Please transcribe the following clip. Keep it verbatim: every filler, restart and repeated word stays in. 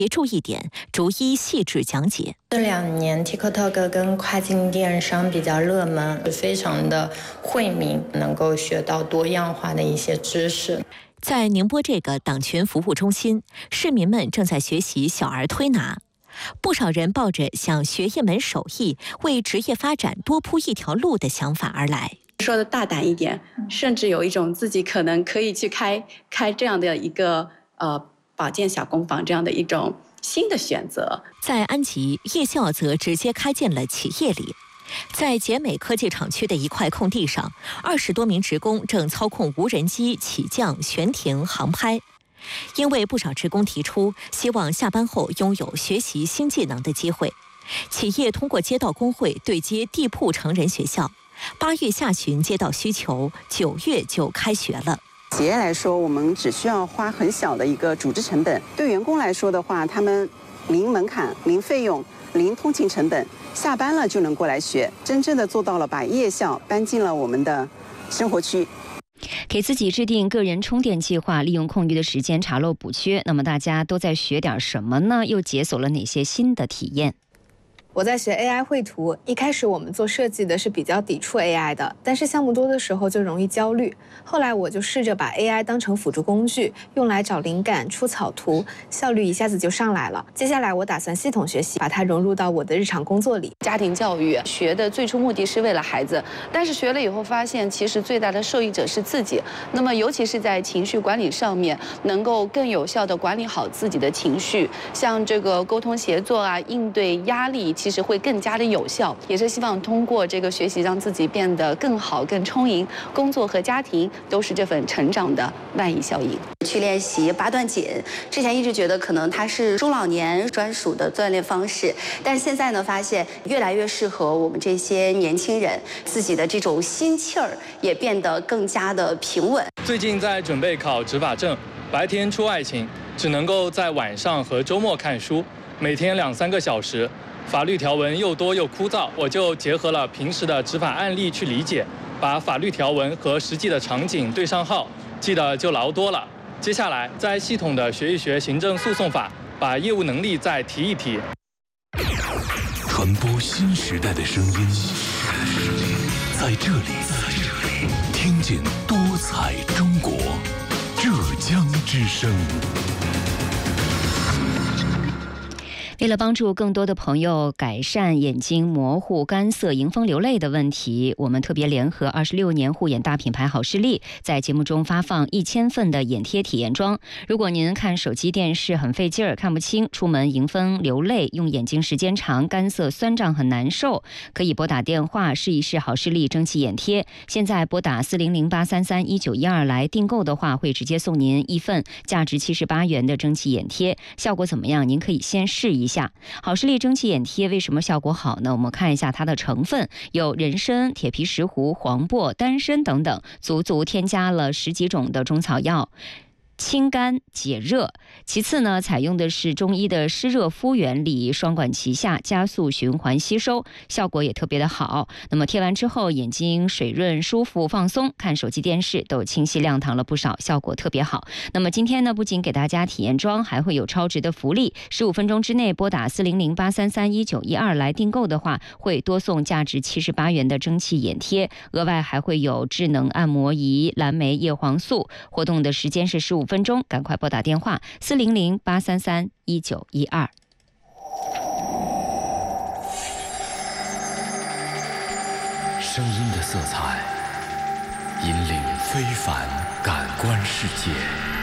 别注意点，逐一细致讲解。 这两年 TikTok 跟跨境电商比较热门，非常的惠民，能够学到多样化的一些知识。 在宁波这个党群服务中心，市民们正在学习小儿推拿。不少人抱着想学一门手艺，为职业发展多铺一条路的想法而来。 说的大胆一点，甚至有一种自己可能可以去开开这样的一个呃保健小工坊这样的一种新的选择。 在安吉，夜校则直接开进了企业里。在捷美科技厂区的一块空地上，二十多名职工正操控无人机起降、悬停、航拍。因为不少职工提出希望下班后拥有学习新技能的机会，企业通过街道工会对接地铺成人学校。八月下旬接到需求，九月就开学了。 企业来说，我们只需要花很小的一个组织成本；对员工来说的话，他们零门槛、零费用、零通勤成本，下班了就能过来学，真正的做到了把夜校搬进了我们的生活区。 给自己制定个人充电计划，利用空余的时间查漏补缺。那么大家都在学点什么呢？又解锁了哪些新的体验？ 我在学 A I 绘图，一开始我们做设计的是比较抵触 A I 的，但是项目多的时候就容易焦虑。后来我就试着把 A I 当成辅助工具，用来找灵感、出草图，效率一下子就上来了。接下来我打算系统学习，把它融入到我的日常工作里。 家庭教育学的最初目的是为了孩子，但是学了以后发现，其实最大的受益者是自己。那么尤其是在情绪管理上面，能够更有效地管理好自己的情绪，像这个沟通协作啊，应对压力。其实会更加的有效，也是希望通过这个学习让自己变得更好、更充盈。工作和家庭都是这份成长的万益效应。 去练习八段锦，之前一直觉得可能它是中老年专属的锻炼方式，但是现在呢，发现越来越适合我们这些年轻人，自己的这种心气儿也变得更加的平稳。 最近在准备考执法证，白天出外勤，只能够在晚上和周末看书，每天两三个小时。法律条文又多又枯燥，我就结合了平时的执法案例去理解，把法律条文和实际的场景对上号，记得就牢多了。接下来再系统的学一学行政诉讼法，把业务能力再提一提。 传播新时代的声音，在这里，听见多彩中国，浙江之声。 为了帮助更多的朋友改善眼睛模糊、干涩、迎风流泪的问题，我们特别联合二十六年护眼大品牌好视力，在节目中发放一千份的眼贴体验装。如果您看手机、电视很费劲儿、看不清，出门迎风流泪，用眼睛时间长、干涩、酸胀很难受，可以拨打电话试一试好视力蒸汽眼贴。现在拨打四零零八三三一九一二来订购的话，会直接送您一份价值七十八元的蒸汽眼贴，效果怎么样？您可以先试一下。好视力蒸汽眼贴为什么效果好呢？我们看一下它的成分，有人参、铁皮石斛、黄柏、丹参等等，足足添加了十几种的中草药，清肝解热。其次呢，采用的是中医的湿热敷原理，双管齐下，加速循环吸收，效果也特别的好。那么贴完之后，眼睛水润、舒服、放松，看手机、电视都清晰亮堂了不少，效果特别好。那么今天呢，不仅给大家体验装，还会有超值的福利。十五分钟之内拨打四零零八三三一九一二来订购的话，会多送价值七十八元的蒸汽眼贴，额外还会有智能按摩仪、蓝莓叶黄素。活动的时间是十五分钟，赶快拨打电话四零零八三三一九一二。 声音的色彩引领非凡感官世界。